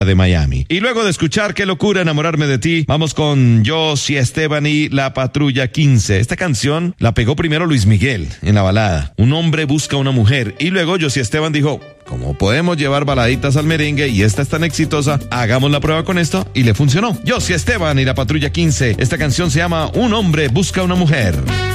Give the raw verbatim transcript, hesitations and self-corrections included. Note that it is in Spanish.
de Miami. Y luego de escuchar Qué locura enamorarme de ti, vamos con Josie Esteban y La Patrulla quince. Esta canción la pegó primero Luis Miguel en la balada. Un hombre busca una mujer. Y luego Josie Esteban dijo, como podemos llevar baladitas al merengue y esta es tan exitosa, hagamos la prueba con esto, y le funcionó. Josie Esteban y La Patrulla quince. Esta canción se llama Un hombre busca una mujer.